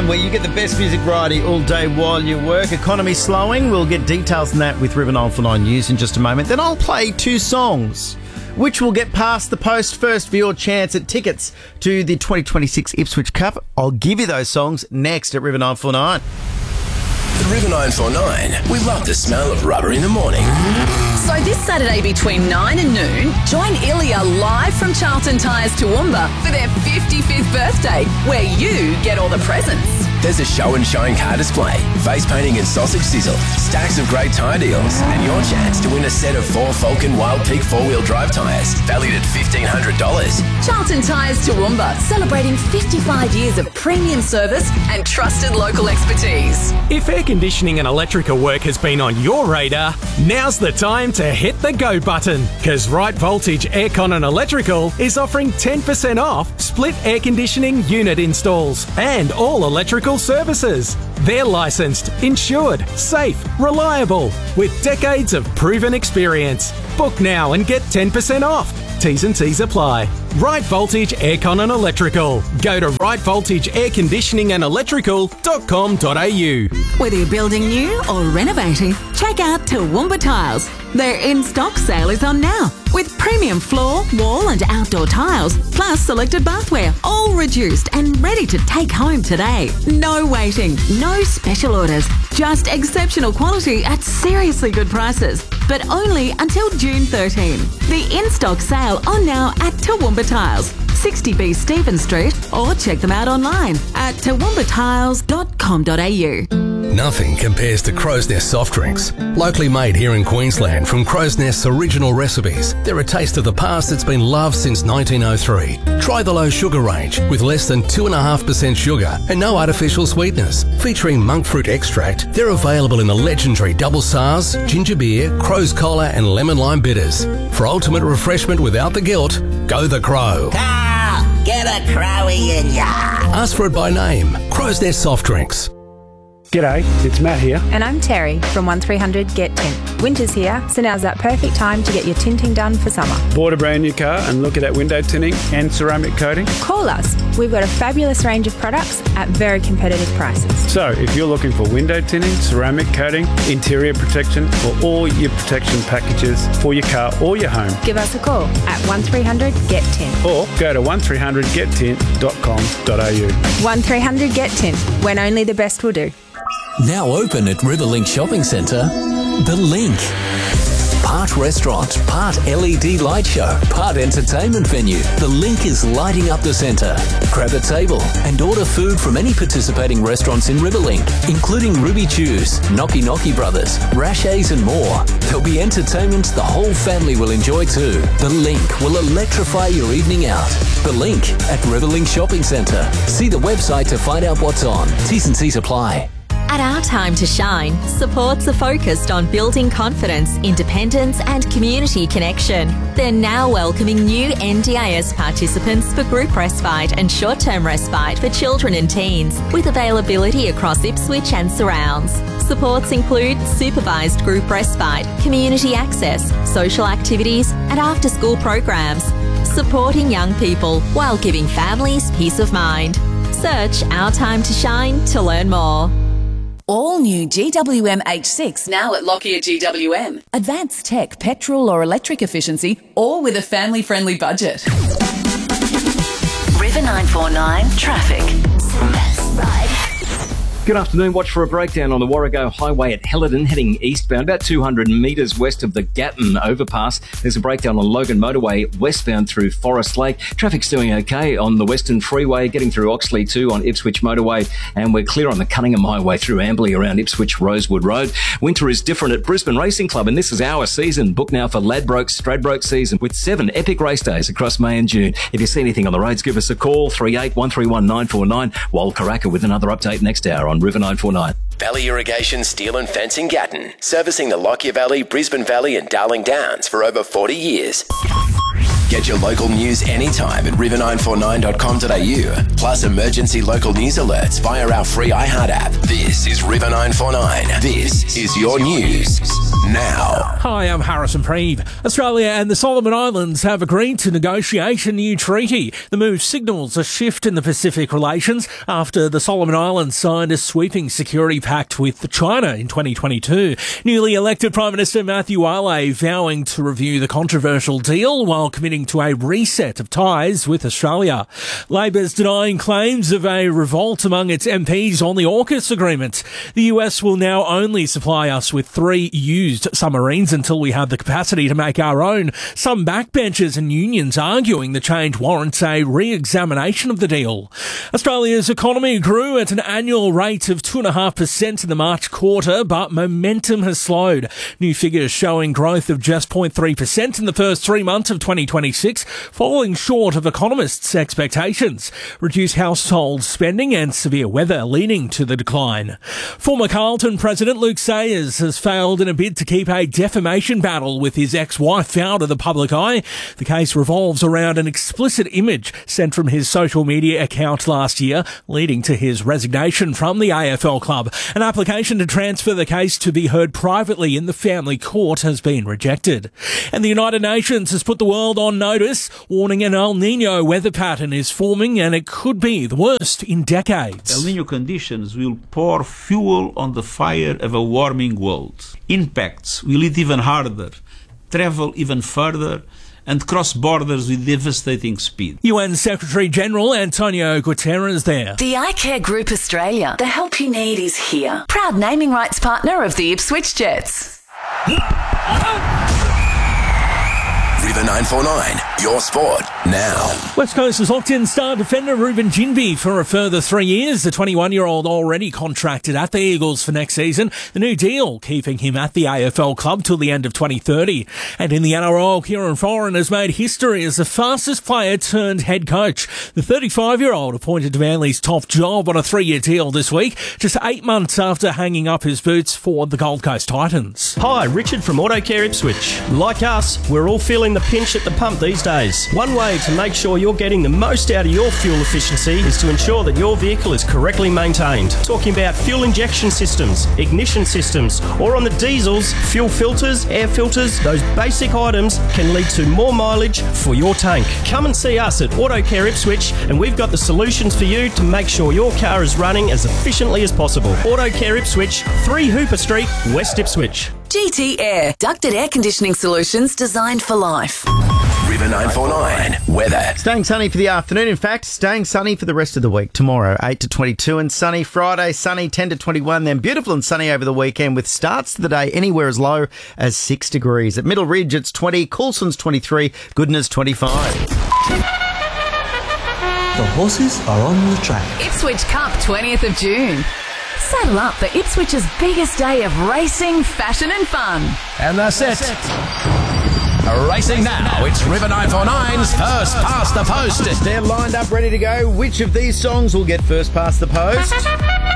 where you get the best music variety all day while you work. Economy slowing. We'll get details on that with River 949 News in just a moment. Then I'll play two songs which will get past the post first for your chance at tickets to the 2026 Ipswich Cup. I'll give you those songs next at River 949. At River 949, we love the smell of rubber in the morning. So this Saturday between 9 and noon, join Ilya live from Charlton Tyres Toowoomba for their 55th birthday, where you get all the presents. There's a show and shine car display, face painting and sausage sizzle, stacks of great tyre deals, and your chance to win a set of 4 Falcon Wild Peak 4-wheel drive tyres, valued at $1,500. Charlton Tyres Toowoomba, celebrating 55 years of premium service and trusted local expertise. If air conditioning and electrical work has been on your radar, now's the time to hit the go button, because Right Voltage Aircon and Electrical is offering 10% off split air conditioning unit installs and all electrical services. They're licensed, insured, safe, reliable, with decades of proven experience. Book now and get 10% off. T's and C's apply. Right Voltage Aircon and Electrical. Go to rightvoltageairconditioningandelectrical.com.au. Whether you're building new or renovating, check out Toowoomba Tiles. Their in-stock sale is on now, with premium floor, wall and outdoor tiles, plus selected bathware, all reduced and ready to take home today. No waiting, no special orders, just exceptional quality at seriously good prices, but only until June 13. The in-stock sale on now at Toowoomba Tiles, 60B Stephen Street, or check them out online at toowoombattiles.com.au. Nothing compares to Crow's Nest soft drinks. Locally made here in Queensland from Crow's Nest's original recipes. They're a taste of the past that's been loved since 1903. Try the low sugar range with less than 2.5% sugar and no artificial sweeteners. Featuring monk fruit extract, they're available in the legendary double SARS, ginger beer, Crow's Cola and lemon lime bitters. For ultimate refreshment without the guilt, go the Crow. Carl, get a Crowie in ya. Ask for it by name. Crow's Nest soft drinks. G'day, it's Matt here. And I'm Terry from 1300 Get Tint. Winter's here, so now's that perfect time to get your tinting done for summer. Bought a brand new car and looking at window tinting and ceramic coating? Call us. We've got a fabulous range of products at very competitive prices. So if you're looking for window tinting, ceramic coating, interior protection, or all your protection packages for your car or your home, give us a call at 1300 Get Tint. Or go to 1300gettint.com.au. 1300 Get Tint, when only the best will do. Now open at Riverlink Shopping Centre, The Link. Part restaurant, part LED light show, part entertainment venue. The Link is lighting up the centre. Grab a table and order food from any participating restaurants in Riverlink, including Ruby Chews, Knocky Knocky Brothers, Rashay's and more. There'll be entertainment the whole family will enjoy too. The Link will electrify your evening out. The Link at Riverlink Shopping Centre. See the website to find out what's on. T's and C's apply. At Our Time to Shine, supports are focused on building confidence, independence and community connection. They're now welcoming new NDIS participants for group respite and short-term respite for children and teens, with availability across Ipswich and surrounds. Supports include supervised group respite, community access, social activities and after-school programs, supporting young people while giving families peace of mind. Search Our Time to Shine to learn more. All new GWM H6 Now at Lockyer GWM. advanced tech, petrol or electric efficiency, All with a family-friendly budget. River 949 traffic. Good afternoon. Watch for a breakdown on the Warrego Highway at Helidon heading eastbound, about 200 metres west of the Gatton overpass. There's a breakdown on Logan Motorway westbound through Forest Lake. Traffic's doing okay on the Western Freeway, getting through Oxley 2 on Ipswich Motorway, and we're clear on the Cunningham Highway through Amberley around Ipswich Rosewood Road. Winter is different at Brisbane Racing Club, and this is our season. Book now for Ladbroke Stradbroke season with 7 epic race days across May and June. If you see anything on the roads, give us a call, 38131949. 949. Wal Karaka with another update next hour on River 949. Valley Irrigation Steel and Fencing Gatton, servicing the Lockyer Valley, Brisbane Valley and Darling Downs for over 40 years. Get your local news anytime at river949.com.au. Plus emergency local news alerts via our free iHeart app. This is River 949. This is your news now. Hi, I'm Harrison Preeve. Australia and the Solomon Islands have agreed to negotiate a new treaty. The move signals a shift in the Pacific relations after the Solomon Islands signed a sweeping security pact with China in 2022. Newly elected Prime Minister Matthew Wale vowing to review the controversial deal while committing to a reset of ties with Australia. Labor's denying claims of a revolt among its MPs on the AUKUS agreement. The US will now only supply us with 3 used submarines until we have the capacity to make our own. Some backbenchers and unions arguing the change warrants a re-examination of the deal. Australia's economy grew at an annual rate of 2.5% in the March quarter, but momentum has slowed. New figures showing growth of just 0.3% in the first 3 months of 2026, falling short of economists' expectations. Reduced household spending and severe weather leading to the decline. Former Carlton President Luke Sayers has failed in a bid to keep a defamation battle with his ex-wife out of the public eye. The case revolves around an explicit image sent from his social media account last year, leading to his resignation from the AFL club. An application to transfer the case to be heard privately in the family court has been rejected. And the United Nations has put the world on notice, warning an El Niño weather pattern is forming and it could be the worst in decades. El Niño conditions will pour fuel on the fire of a warming world. Impacts will hit even harder, travel even further, and cross borders with devastating speed. UN Secretary-General Antonio Guterres there. The iCare Group Australia. The help you need is here. Proud naming rights partner of the Ipswich Jets. River 949, your sport now. West Coast has locked in star defender Ruben Ginbey for a further 3 years. The 21-year-old already contracted at the Eagles for next season. The new deal keeping him at the AFL club till the end of 2030. And in the NRL, Kieran Foran has made history as the fastest player turned head coach. The 35-year-old appointed to Manly's top job on a 3-year deal this week, just 8 months after hanging up his boots for the Gold Coast Titans. Hi, Richard from AutoCare Ipswich. Like us, we're all feeling the pinch at the pump these days. One way to make sure you're getting the most out of your fuel efficiency is to ensure that your vehicle is correctly maintained. Talking about fuel injection systems, ignition systems, or on the diesels, fuel filters, air filters, those basic items can lead to more mileage for your tank. Come and see us at AutoCare Ipswich and we've got the solutions for you to make sure your car is running as efficiently as possible. AutoCare Ipswich, 3 Hooper Street, West Ipswich. GT Air. Ducted air conditioning solutions designed for life. River 949, weather. Staying sunny for the afternoon. In fact, staying sunny for the rest of the week. Tomorrow, 8 to 22 and sunny. Friday, sunny, 10 to 21. Then beautiful and sunny over the weekend with starts to the day anywhere as low as 6 degrees. At Middle Ridge, it's 20. Coulson's 23. Goodness, 25. The horses are on the track. Ipswich Cup, 20th of June. Saddle up for Ipswich's biggest day of racing, fashion and fun. And that's it. Racing now, it's River 949's First Past the Post. They're lined up, ready to go. Which of these songs will get first past the post?